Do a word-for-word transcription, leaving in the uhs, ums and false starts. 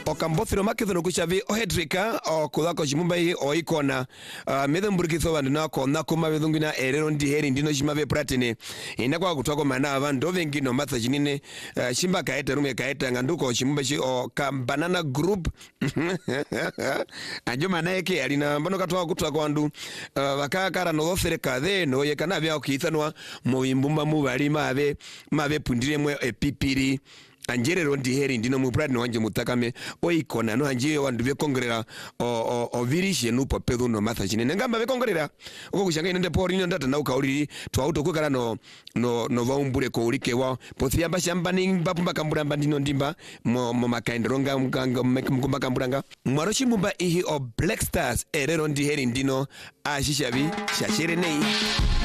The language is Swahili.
o kambothiro makithono kuchavi o hedrika o kuthako chimumba hii o ikona uh, methemburikitho vandu nako nako mavethungina erero ndi heri ndino chimave pratini ina kwa kutwako mana vandu vengino matha chinine uh, chimba kaeta rume kaeta nganduko chimumba chi o kambanana group anjo manaeke alina mbano katwa kutwako andu uh, vakakara no thofere the no yekana bya okithanwa mu imbumba mu bali mave mave pundire mwe epipiri anjerero ndi heri ndino mu brand wanje mutakame oikona no anje wandu bekongerera o o, o virishe nupo pedu no matha chinene ngamba bekongerera uko kushanga ine ndepori ino ndata nauka uri twauto kwekala no no no vaumbure ko urike wa pothia bashambani bapumba kambulamba ndino ndimba mo mo makaindronga mkanga mkumba kambulanga mwaroshi mumba ihi o Black Stars erero ndi heri ndino ashishavi shashere nei